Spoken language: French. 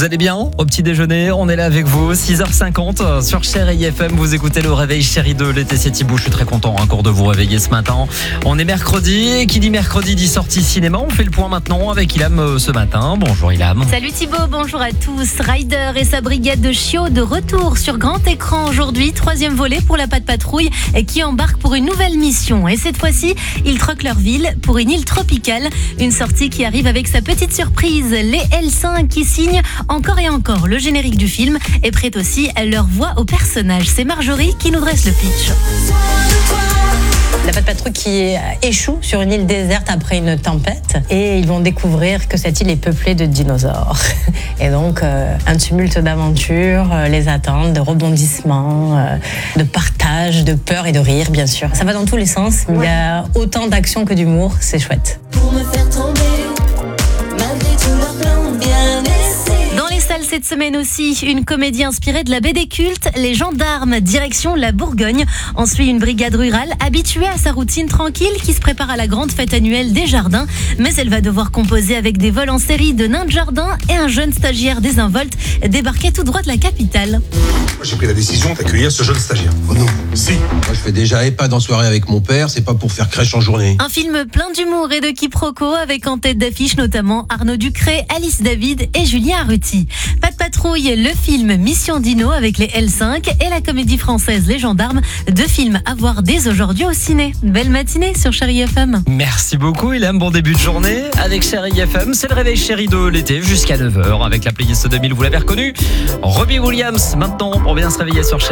Vous allez bien au petit déjeuner? On est là avec vous, 6h50 sur Chérie FM. Vous écoutez le réveil Chérie 2, l'été c'est Thibaut. Je suis très content encore de vous réveiller ce matin. On est mercredi et qui dit mercredi dit sortie cinéma. On fait le point maintenant avec Ilham ce matin. Bonjour Ilham. Salut Thibaut, bonjour à tous. Ryder et sa brigade de chiots de retour sur grand écran aujourd'hui. 3e volet pour la Patte Patrouille qui embarque pour une nouvelle mission. Et cette fois-ci, ils troquent leur ville pour une île tropicale. Une sortie qui arrive avec sa petite surprise. Les L5 qui signent encore et encore le générique du film et prêtent aussi leur voix aux personnages. C'est Marjorie qui nous dresse le pitch. La Patte Patrouille qui échoue sur une île déserte après une tempête et ils vont découvrir que cette île est peuplée de dinosaures. Et donc un tumulte d'aventures les attend, de rebondissements, de partage, de peur et de rire bien sûr. Ça va dans tous les sens, mais il y a autant d'action que d'humour, c'est chouette. Pour me faire tomber, malgré tous leurs plans bien essayés. Dans les salles cette semaine aussi, une comédie inspirée de la BD culte, Les Gendarmes, direction la Bourgogne. On suit une brigade rurale habituée à sa routine tranquille qui se prépare à la grande fête annuelle des jardins. Mais elle va devoir composer avec des vols en série de nains de jardin et un jeune stagiaire désinvolte débarqué tout droit de la capitale. Moi, j'ai pris la décision d'accueillir ce jeune stagiaire. Oh non, Si. moi je fais déjà EHPAD en soirée avec mon père, c'est pas pour faire crèche en journée. Un film plein d'humour et de quiproquos avec en tête d'affiche notamment Arnaud Ducré, Alice David et Julien Arruti. Patte Patrouille, le film Mission Dino avec les L5 et la comédie française Les Gendarmes, 2 films à voir dès aujourd'hui au ciné. Belle matinée sur Chérie FM. Merci beaucoup Ilham, bon début de journée avec Chérie FM. C'est le réveil Chérie de l'été jusqu'à 9h avec la playlist 2000, vous l'avez reconnu. Robbie Williams maintenant pour bien se réveiller sur Chérie.